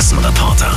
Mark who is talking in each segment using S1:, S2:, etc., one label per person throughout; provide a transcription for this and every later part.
S1: Niedersachsen-Reporter.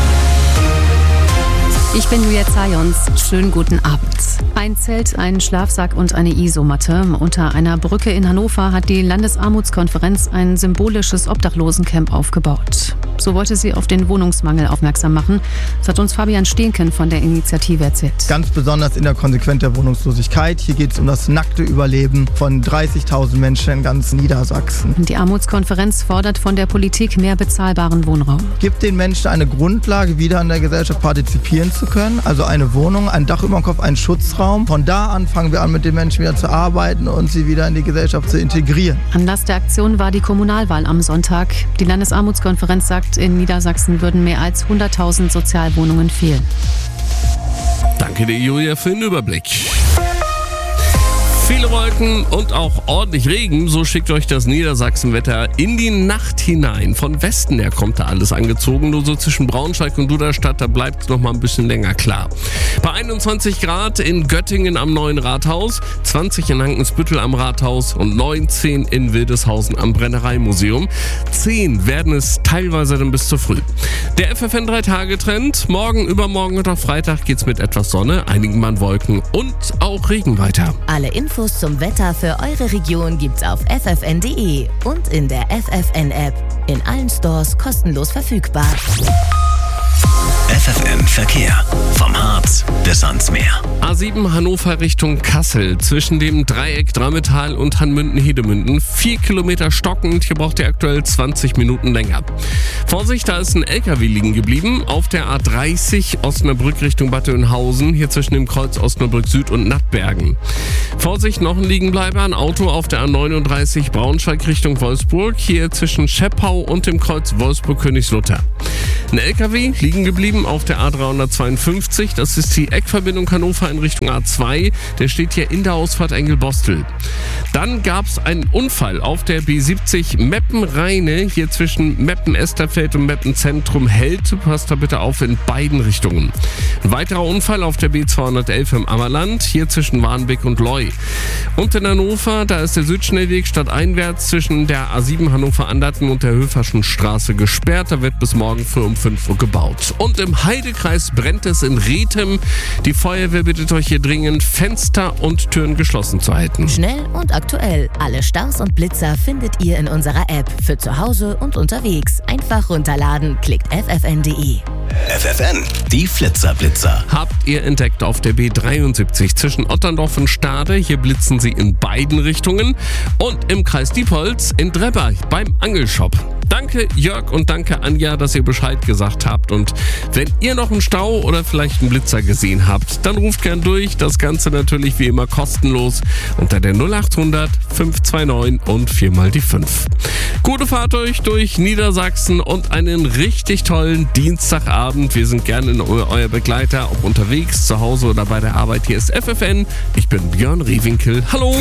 S2: Ich bin Julia Zayons. Schönen guten Abend. Ein Zelt, ein Schlafsack und eine Isomatte. Unter einer Brücke in Hannover hat die Landesarmutskonferenz ein symbolisches Obdachlosencamp aufgebaut. So wollte sie auf den Wohnungsmangel aufmerksam machen. Das hat uns Fabian Stehnken von der Initiative erzählt.
S3: Ganz besonders in der Konsequenz der Wohnungslosigkeit. Hier geht es um das nackte Überleben von 30.000 Menschen in ganz Niedersachsen.
S2: Die Armutskonferenz fordert von der Politik mehr bezahlbaren Wohnraum.
S3: Gibt den Menschen eine Grundlage, wieder an der Gesellschaft partizipieren zu können. Also eine Wohnung, ein Dach über dem Kopf, einen Schutzraum. Von da an fangen wir an, mit den Menschen wieder zu arbeiten und sie wieder in die Gesellschaft zu integrieren.
S2: Anlass der Aktion war die Kommunalwahl am Sonntag. Die Landesarmutskonferenz sagt, in Niedersachsen würden mehr als 100.000 Sozialwohnungen fehlen.
S4: Danke dir, Julia, für den Überblick. Viele Wolken und auch ordentlich Regen, so schickt euch das Niedersachsenwetter in die Nacht hinein. Von Westen her kommt da alles angezogen, nur so zwischen Braunschweig und Duderstadt, da bleibt es noch mal ein bisschen länger klar. Bei 21 Grad in Göttingen am Neuen Rathaus, 20 in Hankensbüttel am Rathaus und 19 in Wildeshausen am Brennereimuseum. 10 werden es teilweise dann bis zu früh. Der FFN 3-Tage-Trend, morgen, übermorgen und auch Freitag geht's mit etwas Sonne, einigen Mal Wolken und auch Regen weiter.
S5: Alle Infos zum Wetter für eure Region gibt's auf ffn.de und in der FFN-App. In allen Stores kostenlos verfügbar.
S1: FFN Verkehr. Vom Harz bis ans Meer.
S4: A7 Hannover Richtung Kassel. Zwischen dem Dreieck Drammetal und Hanmünden-Hedemünden. 4 Kilometer stockend. Hier braucht ihr aktuell 20 Minuten länger. Vorsicht, da ist ein LKW liegen geblieben. Auf der A30 Osnabrück Richtung Bad Oeynhausen. Hier zwischen dem Kreuz Osnabrück Süd und Nattbergen. Vorsicht, noch ein Liegenbleiber. Ein Auto auf der A39 Braunschweig Richtung Wolfsburg. Hier zwischen Scheppau und dem Kreuz Wolfsburg-Königslutter. Ein LKW liegen geblieben auf der A352. Das ist die Eckverbindung Hannover in Richtung A2. Der steht hier in der Ausfahrt Engelbostel. Dann gab es einen Unfall auf der B70 Meppen-Rheine. Hier zwischen Meppen-Esterfeld und Meppen-Zentrum-Held. Passt da bitte auf in beiden Richtungen. Ein weiterer Unfall auf der B211 im Ammerland. Hier zwischen Warnbeck und Leu. Und in Hannover, da ist der Südschnellweg stadteinwärts zwischen der A7 Hannover-Anderten und der Höferschen Straße gesperrt. Da wird bis morgen früh um 5 Uhr gebaut. Und im Heidekreis brennt es in Rethem. Die Feuerwehr bittet euch hier dringend, Fenster und Türen geschlossen zu halten.
S5: Schnell und aktuell. Alle Stars und Blitzer findet ihr in unserer App. Für zu Hause und unterwegs. Einfach runterladen. Klickt ffn.de.
S1: FFN, die Flitzer-Blitzer.
S4: Habt ihr entdeckt auf der B73 zwischen Otterndorf und Stade. Hier blitzen sie in beiden Richtungen. Und im Kreis Diepholz in Drebber beim Angelshop. Danke Jörg und danke Anja, dass ihr Bescheid gesagt habt. Und wenn ihr noch einen Stau oder vielleicht einen Blitzer gesehen habt, dann ruft gern durch. Das Ganze natürlich wie immer kostenlos unter der 0800 529 und 4 mal die 5. Gute Fahrt euch durch Niedersachsen und einen richtig tollen Dienstagabend. Wir sind gerne euer Begleiter, ob unterwegs, zu Hause oder bei der Arbeit. Hier ist FFN. Ich bin Björn Rehwinkel. Hallo!